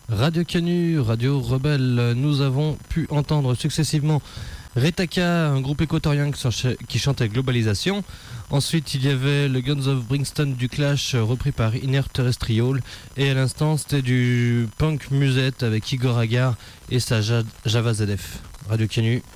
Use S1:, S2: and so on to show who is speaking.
S1: Radio Canu, Radio Rebelle, nous avons pu entendre successivement Retaka, un groupe équatorien qui chantait Globalisation. Ensuite, il y avait le Guns of Brixton du Clash, repris par Inner Terrestrial. Et à l'instant, c'était du punk musette avec Igor Agar et sa Java ZF. Radio Canu,